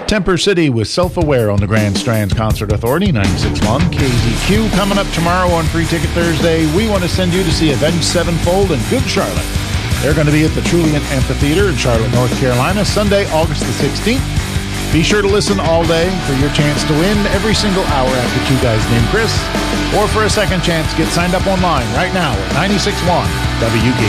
Temper City with Self-Aware on the Grand Strands Concert Authority, 96.1 KZQ. Coming up tomorrow on Free Ticket Thursday, we want to send you to see Avenged Sevenfold and Good Charlotte. They're going to be at the Trulient Amphitheater in Charlotte, North Carolina, Sunday, August the 16th. Be sure to listen all day for your chance to win every single hour after Two Guys Named Chris. Or for a second chance, get signed up online right now at 96.1 WK.